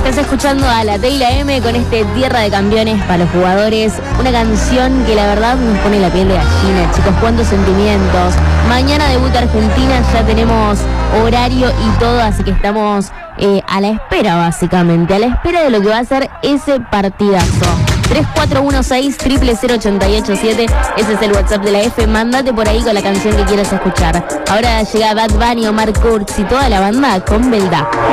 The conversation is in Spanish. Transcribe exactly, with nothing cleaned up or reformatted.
Estás escuchando a la T y la M con este Tierra de Campeones para los jugadores. Una canción que la verdad nos pone la piel de gallina, chicos. Cuántos sentimientos. Mañana debuta Argentina, ya tenemos horario y todo, así que estamos eh, a la espera, básicamente. A la espera de lo que va a ser ese partidazo. tres cuatro uno seis, cero cero cero, ocho ocho siete. Ese es el WhatsApp de la F. Mándate por ahí con la canción que quieras escuchar. Ahora llega Bad Bunny, Omar Kurz y toda la banda con Belda.